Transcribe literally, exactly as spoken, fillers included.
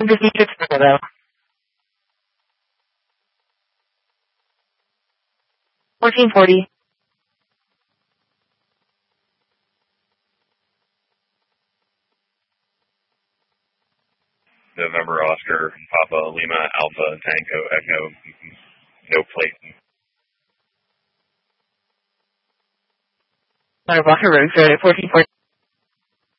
fifty-six though. fourteen forty. November Oscar, Papa Lima Alpha Tango Echo, no plate. Motor Blocker Road, fourteen forty.